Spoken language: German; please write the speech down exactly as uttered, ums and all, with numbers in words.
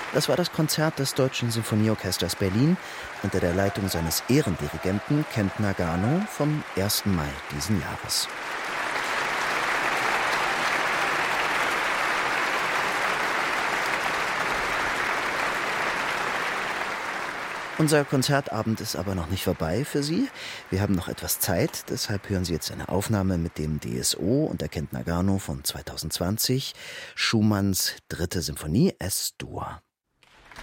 Das war das Konzert des Deutschen Sinfonieorchesters Berlin unter der Leitung seines Ehrendirigenten Kent Nagano vom ersten Mai diesen Jahres. Unser Konzertabend ist aber noch nicht vorbei für Sie. Wir haben noch etwas Zeit, deshalb hören Sie jetzt eine Aufnahme mit dem D S O und der Kent Nagano von zweitausendzwanzig, Schumanns dritte Symphonie Es-Dur.